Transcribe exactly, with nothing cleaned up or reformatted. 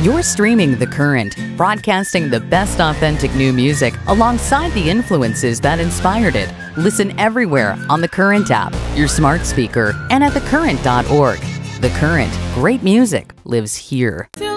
You're streaming The Current, broadcasting the best authentic new music alongside the influences that inspired it. Listen everywhere on the Current app, your smart speaker, and at the current dot org. The Current, great music lives here.